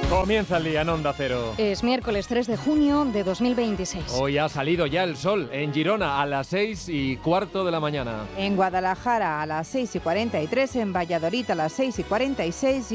Comienza el día en Onda Cero. Es miércoles 3 de junio de 2026. Hoy ha salido ya el sol en Girona a las 6:15 de la mañana. En Guadalajara a las 6:43, en Valladolid a las 6:46